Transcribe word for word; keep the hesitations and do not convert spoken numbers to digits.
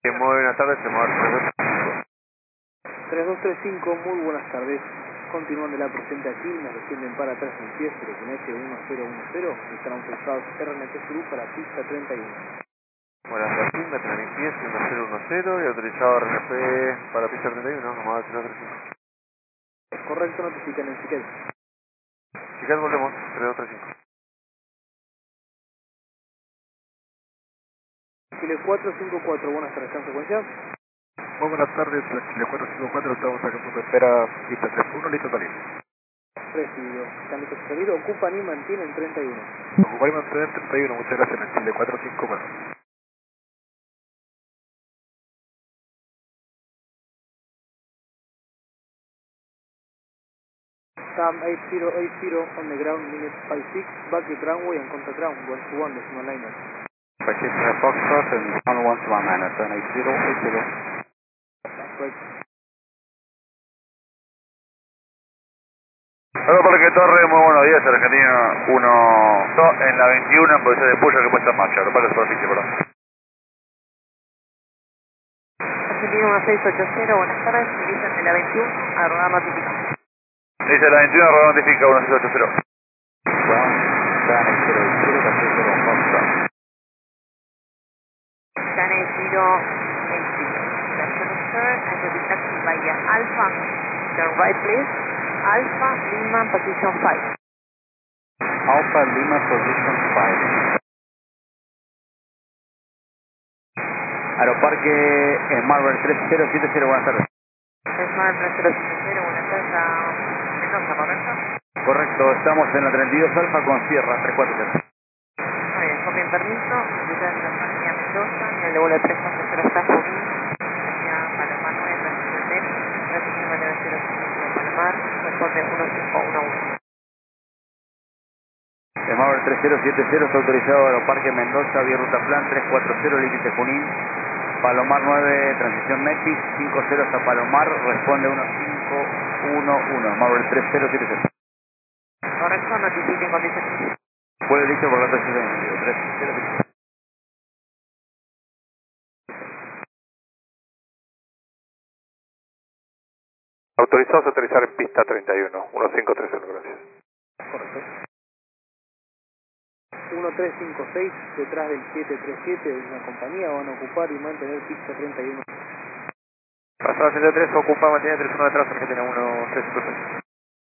Sí, muy buenas tardes, se mueve tres dos tres cinco, muy buenas tardes. Continuando la presente aquí, nos descienden para atrás en pie, F uno cero uno cero, están autorizados R N T Sur para pista treinta y uno. Buenas tardes, me transmitís uno cero uno cero y autorizado R N P para pista treinta y uno, nomás tres dos tres cinco. Es correcto, notifican en Siquel. Chicas, volvemos, tres dos tres cinco. Chile cuatro cinco cuatro, buenas tardes, ¿están frecuencia? Muy buenas tardes, la Chile cuatro cinco cuatro, estamos acá en punto de espera, pista treinta y uno, listo salir. Recibido, están listos para salir, ocupan y mantienen treinta y uno. Ocupar y mantener treinta y uno, muchas gracias, la Chile cuatro cinco cuatro. Sam eight zero eight zero on the ground, minute five six, back the runway and contact ground, one to one, decimal liner. Pacific Foxtrot and one one to one minus, seven eight zero eight zero. Right. Hola Parque Torre, muy buenos días, Argentina uno dos en la veintiuno en posición de puya que puesta en marcha, lo para superficie, perdón. Argentina uno seis ocho cero, buenas tardes, dicen de la veintiuno, a rodar notifica. Dice la veintiuno, rodado notifica uno seis ocho cero. Ground, seven eight zero eight zero, Pacific Foxtrot. seven eight zero eight zero. Good afternoon, sir. I will be taxi via Alpha. Turn right, please. Alpha Lima, position five. Alpha Lima, position five. Aeroparque Marvel tres cero siete cero, buenas tardes. Smart tres cero siete cero, buenas tardes, a Mendoza, ¿correcto? Correcto, estamos en la treinta y dos Alfa con Sierra tres cuatro cero. Muy bien, con mi permiso, utilizar la avenida Mendoza, y el de vuelo tres cuatro cero está Junín, hacia Palomar nueve, transición N, transición nueve cero cinco Palomar, responde uno cinco uno uno. Marvel tres cero siete cero está autorizado Aeroparque Mendoza, vía ruta plan tres cuatro cero, límite Junín, Palomar nueve, transición Metis, cinco cero hasta Palomar, responde uno cinco uno uno, Marvel tres cero siete cero. Correcto, notifique condiciones. Vuelo listo por la transición tres cero siete cero. Autorizados a aterrizar en pista treinta y uno, uno cinco tres cero, gracias. Correcto. uno tres cinco seis, detrás del siete tres siete de una compañía, van a ocupar y mantener pista treinta y uno. Pasada treinta y tres, ocupa, mantiene treinta y uno detrás, Argentina uno tres cinco seis.